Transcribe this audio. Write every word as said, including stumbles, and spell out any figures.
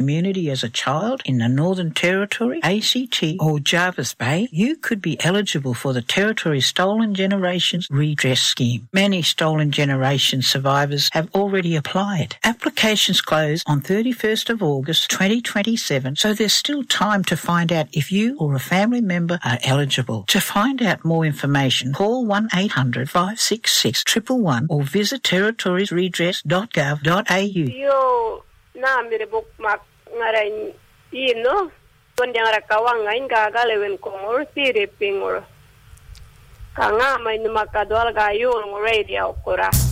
community as a child in the Northern Territory, A C T or Jervis Bay, you could be eligible for the Territory Stolen Generations Redress Scheme. Many Stolen Generations survivors have already applied. Applications close on thirty-first of August twenty twenty-seven, so there's still time to find out if you or a family member are eligible. To find out more information, call one eight hundred five six six one one one or visit territories redress dot gov dot a u. Yo, na mere buk mak ngarai ino, don yang rakawang ngain gagalewen kongor siripingor. Kanga may numakadwal gayon radio kura.